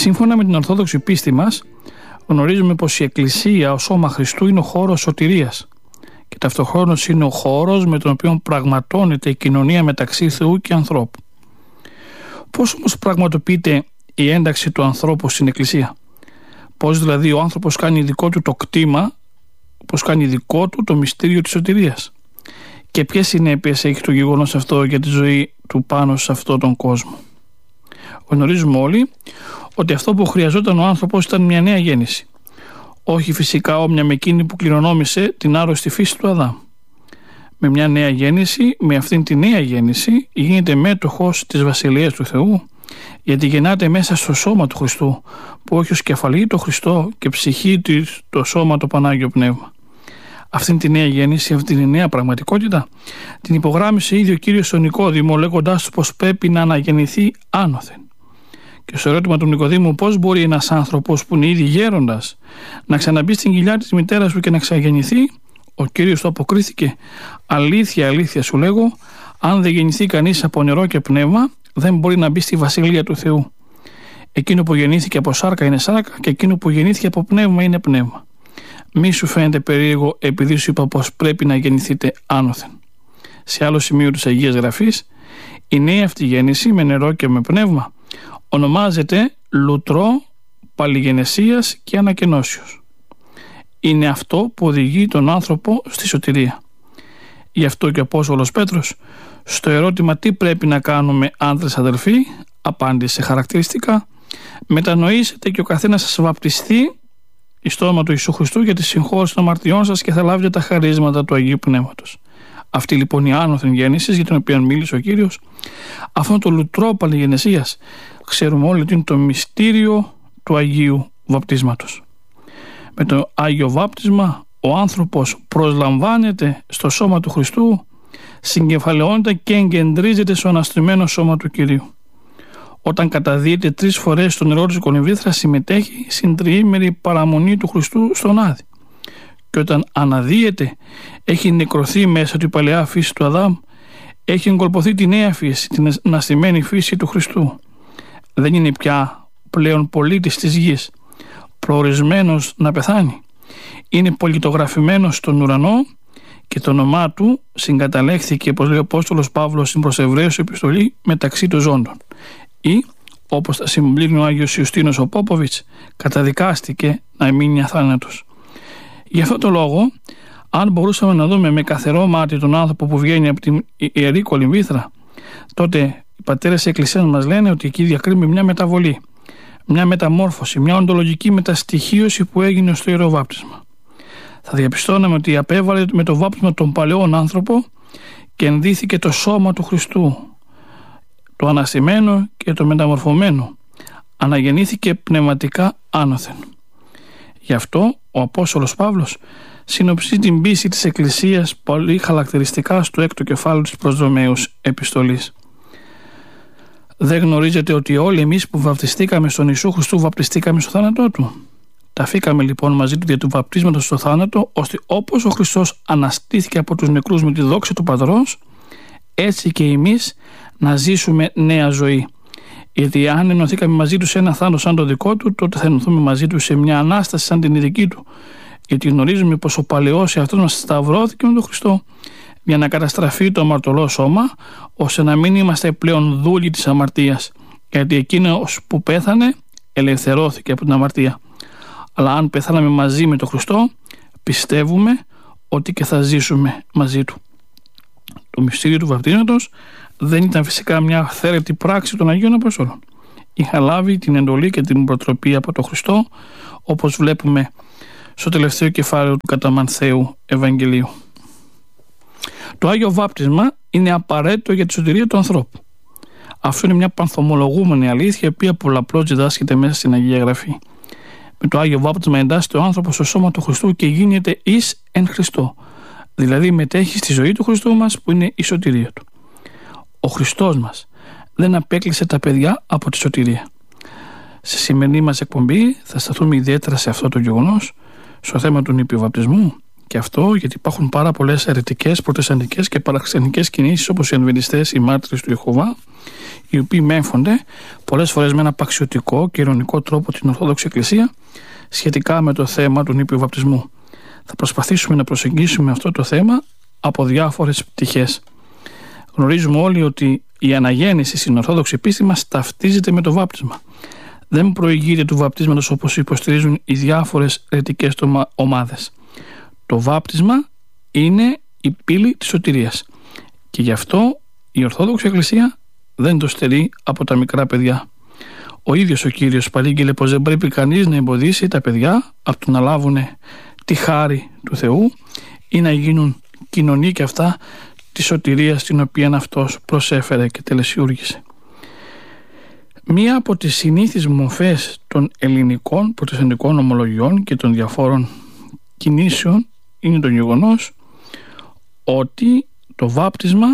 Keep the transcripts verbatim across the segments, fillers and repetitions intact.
Σύμφωνα με την Ορθόδοξη πίστη μας, γνωρίζουμε πως η Εκκλησία ως σώμα Χριστού είναι ο χώρος σωτηρίας και ταυτοχρόνως είναι ο χώρος με τον οποίο πραγματώνεται η κοινωνία μεταξύ Θεού και ανθρώπου. Πώς όμως πραγματοποιείται η ένταξη του ανθρώπου στην Εκκλησία? Πώς δηλαδή ο άνθρωπος κάνει δικό του το κτήμα, πώς κάνει δικό του το μυστήριο της σωτηρίας? Και ποιες συνέπειες έχει το γεγονός αυτό για τη ζωή του πάνω σε αυτόν τον κόσμο? Γνωρίζουμε όλοι ότι αυτό που χρειαζόταν ο άνθρωπος ήταν μια νέα γέννηση. Όχι φυσικά όμοια με εκείνη που κληρονόμησε την άρρωστη φύση του Αδάμ. Με μια νέα γέννηση, με αυτήν τη νέα γέννηση, γίνεται μέτοχος της Βασιλείας του Θεού, γιατί γεννάται μέσα στο σώμα του Χριστού, που έχει ως κεφαλή το Χριστό και ψυχή της το σώμα το Πανάγιο Πνεύμα. Αυτήν τη νέα γέννηση, αυτήν τη νέα πραγματικότητα, την υπογράμμισε ήδη ο Κύριος στον Νικόδημο, λέγοντάς του πως πρέπει να αναγεννηθεί άνωθεν. Και στο ερώτημα του Νικοδήμου, πώς μπορεί ένας άνθρωπος που είναι ήδη γέροντας να ξαναμπεί στην κοιλιά της μητέρας του και να ξαναγεννηθεί, ο Κύριος του αποκρίθηκε: αλήθεια, αλήθεια σου λέγω, αν δεν γεννηθεί κανείς από νερό και πνεύμα, δεν μπορεί να μπει στη Βασιλεία του Θεού. Εκείνο που γεννήθηκε από σάρκα είναι σάρκα, και εκείνο που γεννήθηκε από πνεύμα είναι πνεύμα. Μη σου φαίνεται περίεργο επειδή σου είπα πως πρέπει να γεννηθείτε άνωθεν. Σε άλλο σημείο της Αγίας Γραφής, η νέα αυτή γέννηση με νερό και με πνεύμα ονομάζεται λουτρό παλιγενεσίας και ανακαινώσεως. Είναι αυτό που οδηγεί τον άνθρωπο στη σωτηρία. Γι' αυτό και ο Απόστολος Πέτρος, στο ερώτημα τι πρέπει να κάνουμε άντρες αδελφοί, απάντησε χαρακτηριστικά: μετανοήσετε και ο καθένας σας βαπτιστεί εις το όνομα του Ιησού Χριστού για τη συγχώρεση των αμαρτιών σας και θα λάβετε τα χαρίσματα του Αγίου Πνεύματος. Αυτή λοιπόν η άνωθεν γέννηση για την οποία μίλησε ο Κύριος, αυτό το λουτρό παλιγενεσίας, ξέρουμε όλοι ότι είναι το μυστήριο του Αγίου Βαπτίσματος. Με το Άγιο Βάπτισμα ο άνθρωπος προσλαμβάνεται στο σώμα του Χριστού, συγκεφαλαιώνεται και εγκεντρίζεται στο αναστημένο σώμα του Κυρίου. Όταν καταδύεται τρεις φορές στο νερό της κολυμβήθρας, συμμετέχει στην τριήμερη παραμονή του Χριστού στον Άδη. Και όταν αναδύεται, έχει νεκρωθεί μέσα του η παλαιά φύση του Αδάμ, έχει εγκολποθεί τη νέα φύση, την αναστημένη φύση του Χριστού. Δεν είναι πια πλέον πολίτης της γης, προορισμένος να πεθάνει. Είναι πολιτογραφημένος στον ουρανό και το όνομά του συγκαταλέχθηκε, όπως λέει ο Απόστολος Παύλος στην προς Εβραίους επιστολή, μεταξύ των ζώντων. Ή, όπως τα συμπλήρωνε ο Άγιος Ιουστίνος ο Πόποβιτς, καταδικάστηκε να μείνει αθάνατος. Γι' αυτό το λόγο, αν μπορούσαμε να δούμε με καθαρό μάτι τον άνθρωπο που βγαίνει από την Ιερή Κολυμβήθρα, τότε οι πατέρες της Εκκλησίας μας λένε ότι εκεί διακρίνουμε μια μεταβολή, μια μεταμόρφωση, μια οντολογική μεταστοιχίωση που έγινε στο Ιερό Βάπτισμα. Θα διαπιστώναμε ότι απέβαλε με το βάπτισμα τον παλαιόν άνθρωπο και ενδύθηκε το σώμα του Χριστού, το αναστημένο και το μεταμορφωμένο. Αναγεννήθηκε πνευματικά άνωθεν. Γι' αυτό ο Απόστολος Παύλος συνοψίζει την πίστη της Εκκλησίας πολύ χαρακτηριστικά στο έκτο κεφάλαιο της προς Ρωμαίους επιστολής. Δεν γνωρίζετε ότι όλοι εμείς που βαπτιστήκαμε στον Ιησού Χριστού βαπτιστήκαμε στο θάνατό του? Ταφήκαμε λοιπόν μαζί του δια του βαπτίσματος στο θάνατο, ώστε όπως ο Χριστός αναστήθηκε από τους νεκρούς με τη δόξα του Πατρός, έτσι και εμείς να ζήσουμε νέα ζωή. Γιατί αν ενωθήκαμε μαζί του σε ένα θάνατο σαν το δικό του, τότε θα ενωθούμε μαζί του σε μια ανάσταση σαν την δική του. Γιατί γνωρίζουμε πως ο παλαιός εαυτός μας σταυρώθηκε με τον Χριστό για να καταστραφεί το αμαρτωλό σώμα, ώστε να μην είμαστε πλέον δούλοι της αμαρτίας. Γιατί εκείνος που πέθανε ελευθερώθηκε από την αμαρτία. Αλλά αν πεθάναμε μαζί με τον Χριστό, πιστεύουμε ότι και θα ζήσουμε μαζί του. Το μυστήριο του βαπτίσματος δεν ήταν φυσικά μια αυθαίρετη πράξη των Αγίων Αποστόλων. Είχα λάβει την εντολή και την προτροπή από τον Χριστό, όπως βλέπουμε στο τελευταίο κεφάλαιο του κατά Μανθαίου Ευαγγελίου. Το Άγιο Βάπτισμα είναι απαραίτητο για τη σωτηρία του ανθρώπου. Αυτό είναι μια πανθομολογούμενη αλήθεια, η οποία πολλαπλώς διδάσκεται μέσα στην Αγία Γραφή. Με το Άγιο Βάπτισμα εντάσσεται ο άνθρωπος στο σώμα του Χριστού και γίνεται εις εν Χριστώ. Δηλαδή μετέχει στη ζωή του Χριστού μας, που είναι η σωτηρία του. Ο Χριστός μας δεν απέκλεισε τα παιδιά από τη σωτηρία. Σε σημερινή μας εκπομπή θα σταθούμε ιδιαίτερα σε αυτό το γεγονός, στο θέμα του νηπιοβαπτισμού Και αυτό γιατί υπάρχουν πάρα πολλές αιρετικές, προτεσταντικές και παραξενικές κινήσεις, όπως οι Αδβεντιστές, οι μάρτυρες του Ιεχωβά, οι οποίοι μέμφονται πολλές φορές με ένα παξιωτικό και ειρωνικό τρόπο την Ορθόδοξη Εκκλησία σχετικά με το θέμα του νήπιου βαπτισμού. Θα προσπαθήσουμε να προσεγγίσουμε αυτό το θέμα από διάφορες πτυχές. Γνωρίζουμε όλοι ότι η αναγέννηση στην Ορθόδοξη πίστη μας ταυτίζεται με το βάπτισμα. Δεν προηγείται του βαπτίσματος όπως υποστηρίζουν οι διάφορες αιρετικές ομάδες. Το βάπτισμα είναι η πύλη της σωτηρίας και γι' αυτό η Ορθόδοξη Εκκλησία δεν το στερεί από τα μικρά παιδιά. Ο ίδιος ο Κύριος παρήγγειλε πως δεν πρέπει κανείς να εμποδίσει τα παιδιά από το να λάβουν τη χάρη του Θεού ή να γίνουν κοινωνοί και αυτά της σωτηρίας την οποία αυτός προσέφερε και τελεσιούργησε. Μία από τις συνήθεις μορφές των ελληνικών προτεσταντικών ομολογιών και των διαφόρων κινήσεων είναι το γεγονός ότι το βάπτισμα,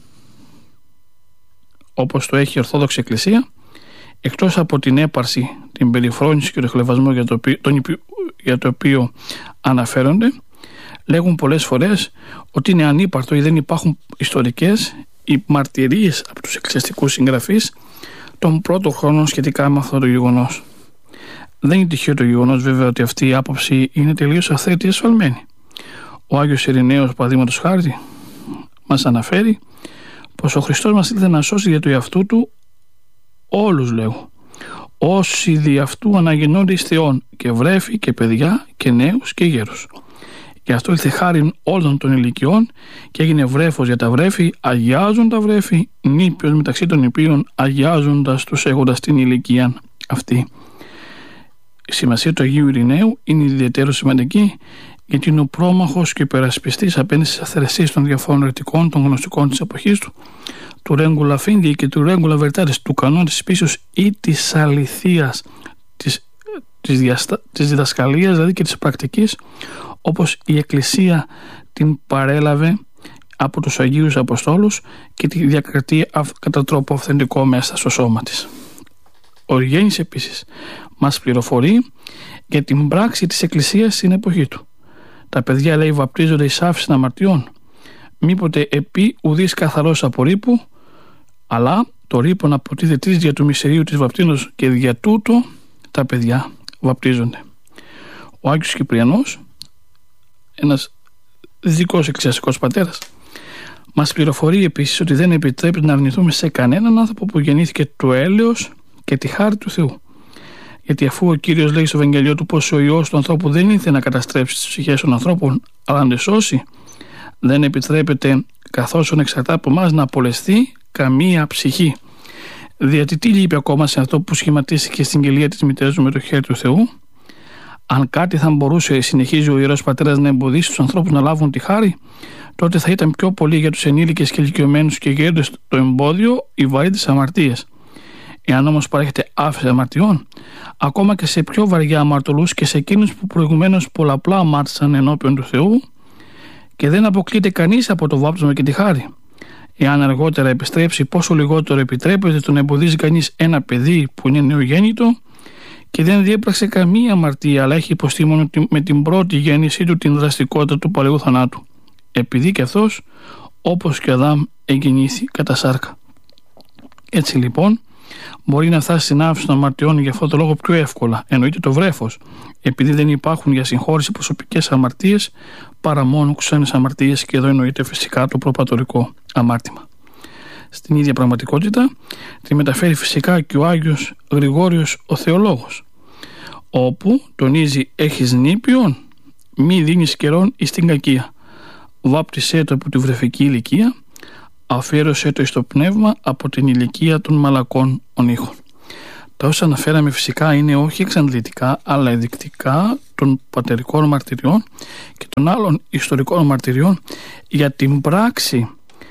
όπως το έχει η Ορθόδοξη Εκκλησία, εκτός από την έπαρση, την περιφρόνηση και το χλευασμό για το οποίο, τον, για το οποίο αναφέρονται, λέγουν πολλές φορές ότι είναι ανύπαρτο ή δεν υπάρχουν ιστορικές ή μαρτυρίες από τους εκκλησιαστικούς συγγραφείς των πρώτων χρόνων σχετικά με αυτό το γεγονός. Δεν είναι τυχαίο το γεγονός βέβαια ότι αυτή η άποψη είναι τελείως αυθαίρετη ασφαλμένη. Ο Άγιος Ειρηναίος, παραδείγματος χάρη, μας αναφέρει πως ο Χριστός μας ήλθε να σώσει για το εαυτού του όλους, λέγω, όσοι δι' αυτού αναγεννώνται εις Θεόν, και βρέφη και παιδιά και νέους και γέρους. Γι' αυτό ήλθε χάριν όλων των ηλικιών και έγινε βρέφος για τα βρέφη, αγιάζουν τα βρέφη, νήπιος μεταξύ των νηπίων, αγιάζοντας τους έχοντας την ηλικία αυτή. Η σημασία του Αγίου Ειρηναίου είναι ιδιαίτερα σημαντική, γιατί είναι ο πρόμαχος και υπερασπιστής απέναντι στις αυθαιρεσίες των διαφόρων αιρετικών, των γνωστικών της εποχής του, του Ρέγκουλα Φίντι και του Ρέγκουλα Βερτάρης, του κανόνα της πίσεως ή της αληθείας, της, της, διαστα... της διδασκαλίας δηλαδή και της πρακτικής, όπως η Εκκλησία την παρέλαβε από τους Αγίους Αποστόλους και τη διακρατεί κατά τρόπο αυθεντικό μέσα στο σώμα της. Ο Γέννης επίσης μας πληροφορεί για την πράξη της Εκκλησίας στην εποχή του. Τα παιδιά, λέει, βαπτίζονται εις άφεσιν αμαρτιών, μήποτε επί ουδής καθαρός από ρήπου, αλλά το ρήπον αποτίθεται δια του μυστηρίου της βαπτίνος και δια τούτο τα παιδιά βαπτίζονται. Ο Άγιος Κυπριανός, ένας δυτικός εκκλησιαστικός πατέρας, μας πληροφορεί επίσης ότι δεν επιτρέπεται να αρνηθούμε σε κανέναν άνθρωπο που γεννήθηκε το έλεος και τη χάρη του Θεού. Γιατί αφού ο Κύριος λέει στο Ευαγγελιό του πως ο Υιός του ανθρώπου δεν ήρθε να καταστρέψει τις ψυχές των ανθρώπων, αλλά να τις σώσει, δεν επιτρέπεται, καθώς εξαρτάται από εμάς, να απολεσθεί καμία ψυχή. Διότι τι λείπει ακόμα σε αυτό που σχηματίστηκε στην κοιλία της μητέρας του με το χέρι του Θεού? Αν κάτι θα μπορούσε, συνεχίζει ο Ιερός Πατέρας, να εμποδίσει τους ανθρώπους να λάβουν τη χάρη, τότε θα ήταν πιο πολύ για τους ενήλικες και ηλικιωμένους και γέροντες το εμπόδιο, η βαρύ της αμαρτίας. Εάν όμως παρέχεται άφεση αμαρτιών, ακόμα και σε πιο βαριά αμαρτωλούς και σε εκείνους που προηγουμένως πολλαπλά αμάρτησαν ενώπιον του Θεού, και δεν αποκλείται κανείς από το βάπτισμα και τη χάρη. Εάν αργότερα επιστρέψει, πόσο λιγότερο επιτρέπεται το να εμποδίζει κανείς ένα παιδί που είναι νεογέννητο και δεν διέπραξε καμία αμαρτία, αλλά έχει υποστεί μόνο με την πρώτη γέννησή του την δραστικότητα του παλαιού θανάτου, επειδή και αυτός, όπως και ο Αδάμ, εγεννήθη κατά σάρκα. Έτσι λοιπόν, μπορεί να φτάσει στην άφεση των αμαρτιών για αυτό το λόγο πιο εύκολα, εννοείται το βρέφος, επειδή δεν υπάρχουν για συγχώρηση προσωπικές αμαρτίες παρά μόνο ξένες αμαρτίες, και εδώ εννοείται φυσικά το προπατορικό αμάρτημα. Στην ίδια πραγματικότητα τη μεταφέρει φυσικά και ο Άγιος Γρηγόριος ο Θεολόγος, όπου τονίζει «έχεις νήπιον, μη δίνεις καιρόν εις την κακία, βάπτισέ το από τη βρεφική ηλικία, αφιέρωσέ το εις το πνεύμα από την ηλικία των μαλακών ονείχων». Τα όσα αναφέραμε φυσικά είναι όχι εξαντλητικά, αλλά ενδεικτικά των πατερικών μαρτυριών και των άλλων ιστορικών μαρτυριών για την πράξη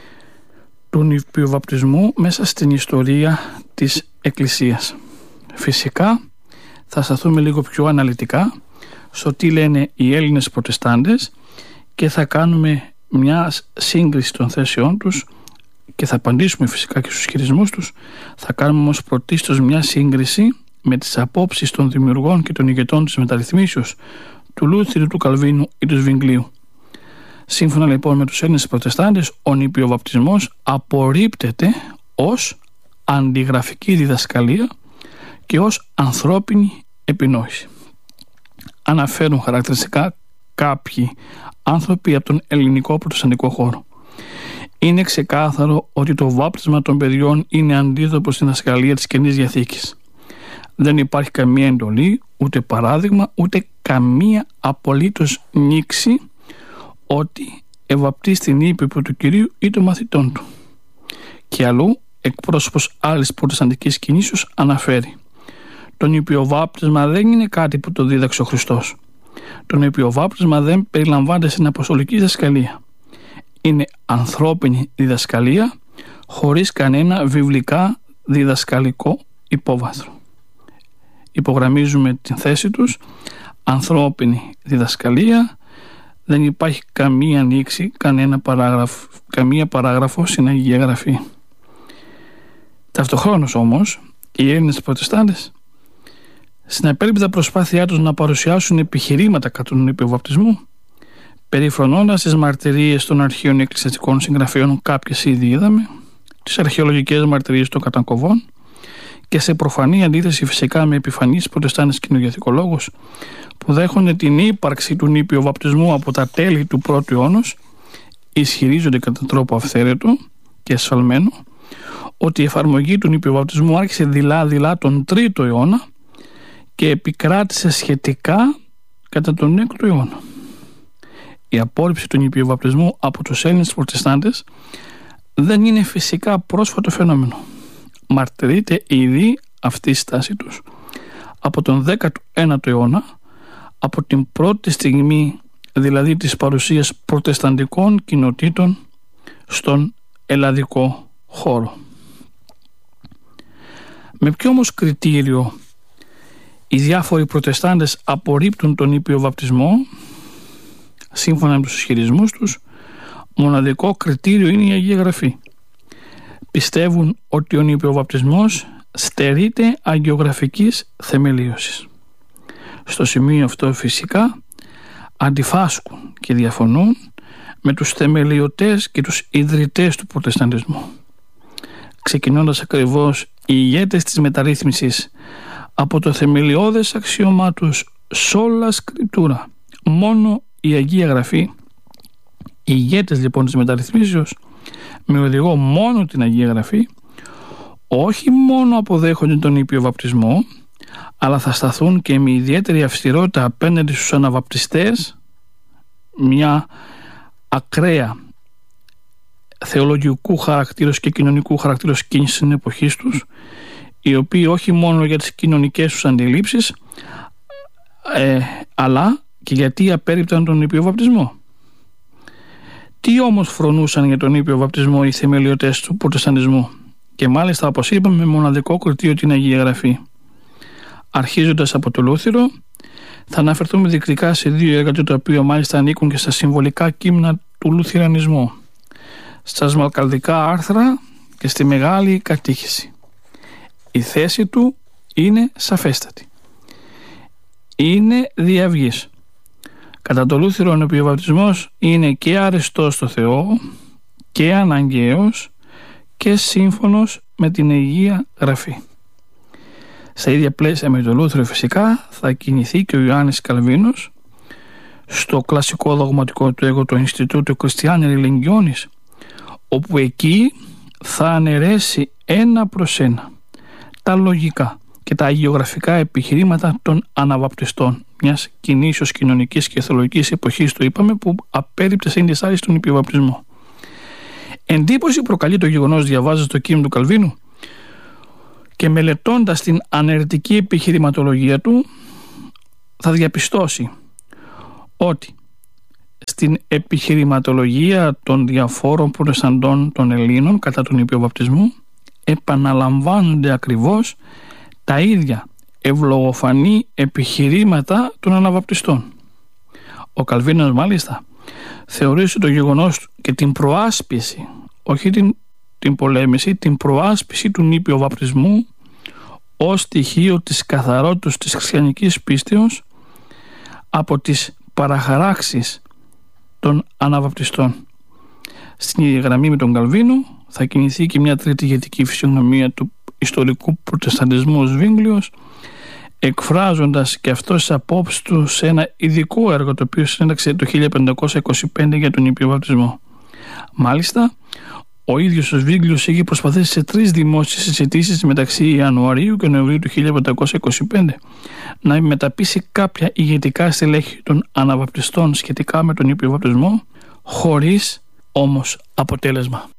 του νηπιοβαπτισμού μέσα στην ιστορία της Εκκλησίας. Φυσικά θα σταθούμε λίγο πιο αναλυτικά στο τι λένε οι Έλληνες προτεστάντες και θα κάνουμε μια σύγκριση των θέσεών τους και θα απαντήσουμε φυσικά και στους χειρισμούς τους. Θα κάνουμε όμως πρωτίστως μια σύγκριση με τις απόψεις των δημιουργών και των ηγετών της μεταρρυθμίσεως, του Λούθυρου, του Καλβίνου ή του Σβιγγλίου. Σύμφωνα λοιπόν με τους Έλληνες Προτεστάντες, ο νηπιοβαπτισμός απορρίπτεται ως αντιγραφική διδασκαλία και ως ανθρώπινη επινόηση. Αναφέρουν χαρακτηριστικά κάποιοι άνθρωποι από τον ελληνικό προτεσταντικό χώρο. Είναι ξεκάθαρο ότι το βάπτισμα των παιδιών είναι αντίδοτο στην διδασκαλία της Καινής Διαθήκης. Δεν υπάρχει καμία εντολή, ούτε παράδειγμα, ούτε καμία απολύτως νήξη ότι ευαπτίστη την ύπηπο του Κυρίου ή των μαθητών του. Και αλλού, εκπρόσωπος άλλης προτεσταντικής κινήσεως αναφέρει: το νηπιοβάπτισμα δεν είναι κάτι που το δίδαξε ο Χριστός. Το νηπιοβάπτισμα δεν περιλαμβάνεται στην αποστολική διδασκαλία. Είναι ανθρώπινη διδασκαλία χωρίς κανένα βιβλικά διδασκαλικό υπόβαθρο. Υπογραμμίζουμε την θέση τους: ανθρώπινη διδασκαλία, δεν υπάρχει καμία ανοίξη, κανένα παράγραφο, καμία παράγραφο στην Αγία Γραφή. Ταυτοχρόνως όμως, οι Έλληνες Προτεστάντες, στην απέριπτα προσπάθειά τους να παρουσιάσουν επιχειρήματα κατά του νηπιοβαπτισμού, περιφρονώντας τις μαρτυρίες των αρχαίων εκκλησιαστικών συγγραφέων, κάποιες ήδη είδαμε, τις αρχαιολογικές μαρτυρίες των κατακοβών, και σε προφανή αντίθεση φυσικά με επιφανείς προτεστάντες κοινογιαθικολόγους που δέχονται την ύπαρξη του νηπιοβαπτισμού από τα τέλη του πρώτου αιώνος, ισχυρίζονται κατά τρόπο αυθαίρετο και εσφαλμένο ότι η εφαρμογή του νηπιοβαπτισμού άρχισε δειλά-δειλά τον τρίτο αιώνα και επικράτησε σχετικά κατά τον έκτο αιώνα. Η απόρριψη του νηπιοβαπτισμού από τους Έλληνες Προτεστάντες δεν είναι φυσικά πρόσφατο φαινόμενο. Μαρτυρείται ήδη αυτή η στάση τους από τον δέκατο ένατο αιώνα, από την πρώτη στιγμή δηλαδή της παρουσίας προτεσταντικών κοινοτήτων στον ελλαδικό χώρο. Με ποιο όμως κριτήριο οι διάφοροι προτεστάντες απορρίπτουν τον νηπιοβαπτισμό? Σύμφωνα με τους ισχυρισμούς τους, μοναδικό κριτήριο είναι η Αγία Γραφή. Πιστεύουν ότι ο νηπιοβαπτισμός στερείται αγιογραφικής θεμελίωσης. Στο σημείο αυτό φυσικά αντιφάσκουν και διαφωνούν με τους θεμελιωτές και τους ιδρυτές του προτεσταντισμού, ξεκινώντας ακριβώς οι ηγέτες της μεταρρύθμισης από το θεμελιώδες αξίωμά τους sola scriptura, μόνο η Αγία Γραφή. Οι ηγέτες λοιπόν της μεταρρυθμίσεως, με οδηγό μόνο την Αγία Γραφή, όχι μόνο αποδέχονται τον νηπιοβαπτισμό, αλλά θα σταθούν και με ιδιαίτερη αυστηρότητα απέναντι στους αναβαπτιστές, μια ακραία θεολογικού χαρακτήρος και κοινωνικού χαρακτήρος κίνηση στην εποχή τους, οι οποίοι όχι μόνο για τις κοινωνικές τους αντιλήψεις, ε, αλλά και γιατί απέρριπταν τον νηπιοβαπτισμό. Τι όμως φρονούσαν για τον νηπιοβαπτισμό οι θεμελιωτές του προτεσταντισμού? Και μάλιστα, όπως είπαμε, με μοναδικό κριτήριο την Αγία Γραφή. Αρχίζοντας από το Λούθυρο, θα αναφερθούμε διεκτικά σε δύο έργα τα οποία μάλιστα ανήκουν και στα συμβολικά κείμενα του λουθυρανισμού, στα σμαλκαλδικά άρθρα και στη Μεγάλη Κατήχηση. Η θέση του είναι σαφέστατη. Είναι διαυγής. Κατά το Λούθυρο, ο νηπιοβαπτισμός είναι και αρεστός στο Θεό και αναγκαίος και σύμφωνος με την Αγία Γραφή. Στα ίδια πλαίσια με το Λούθυρο φυσικά θα κινηθεί και ο Ιωάννης Καλβίνος στο κλασικό δογματικό του έργο, το Ινστιτούτο Christiani Religionis, όπου εκεί θα αναιρέσει ένα προς ένα τα λογικά και τα αγιογραφικά επιχειρήματα των αναβαπτιστών, μιας κινήσεως κοινωνικής και θεολογικής εποχής, το είπαμε, που απέρριπτε σε indesάριστη τον νηπιοβαπτισμό. Εντύπωση προκαλεί το γεγονός, διαβάζοντας το κείμενο του Καλβίνου και μελετώντας την αναιρετική επιχειρηματολογία του, θα διαπιστώσει ότι στην επιχειρηματολογία των διαφόρων προτεσταντών των Ελλήνων κατά τον νηπιοβαπτισμό επαναλαμβάνονται ακριβώς τα ίδια ευλογοφανή επιχειρήματα των αναβαπτιστών. Ο Καλβίνος μάλιστα θεωρούσε το γεγονός και την προάσπιση, όχι την, την πολέμηση, την προάσπιση του νηπιοβαπτισμού ως στοιχείο της καθαρότητας της χριστιανικής πίστεως από τις παραχαράξεις των Αναβαπτιστών. Στην ίδια γραμμή με τον Καλβίνο θα κινηθεί και μια τρίτη ηγετική φυσιογνωμία του ιστορικού προτεσταντισμού ως Βίγγλιος, εκφράζοντας και αυτό τις απόψεις του σε ένα ειδικό έργο το οποίο συνέταξε το χίλια πεντακόσια είκοσι πέντε για τον Ήπιο Βαπτισμό. Μάλιστα, ο ίδιος ο Βίγγλιος είχε προσπαθήσει σε τρεις δημόσιες συζητήσεις μεταξύ Ιανουαρίου και Νοεμβρίου του χίλια πεντακόσια είκοσι πέντε να μεταπείσει κάποια ηγετικά στελέχη των Αναβαπτιστών σχετικά με τον Ήπιο Βαπτισμό, χωρίς όμως αποτέλεσμα.